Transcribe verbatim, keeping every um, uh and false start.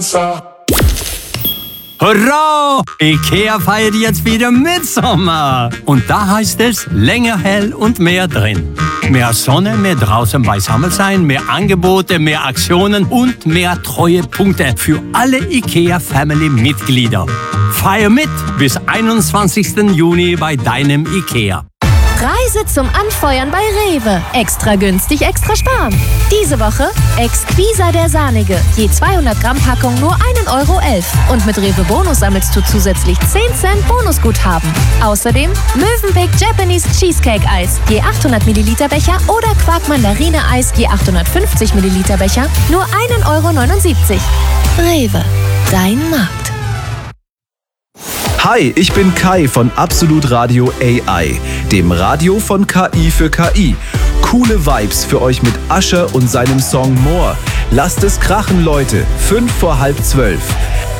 Hurra! IKEA feiert jetzt wieder Mitsommer. Und da heißt es länger hell und mehr drin. Mehr Sonne, mehr draußen beisammen sein, mehr Angebote, mehr Aktionen und mehr Treuepunkte für alle IKEA-Family-Mitglieder. Feier mit bis einundzwanzigsten Juni bei deinem IKEA. Preise zum Anfeuern bei Rewe. Extra günstig, extra sparen. Diese Woche Exquisa der Sahnige. Je zweihundert Gramm Packung nur ein Euro elf. Und mit Rewe Bonus sammelst du zusätzlich zehn Cent Bonusguthaben. Außerdem Mövenpick Japanese Cheesecake Eis. Je achthundert Milliliter Becher oder Quark Mandarine Eis. Je achthundertfünfzig Milliliter Becher. Nur ein Euro neunundsiebzig. Rewe. Dein Markt. Hi, ich bin Kai von Absolut Radio A I, dem Radio von K I für K I. Coole Vibes für euch mit Usher und seinem Song More. Lasst es krachen, Leute. Fünf vor halb zwölf.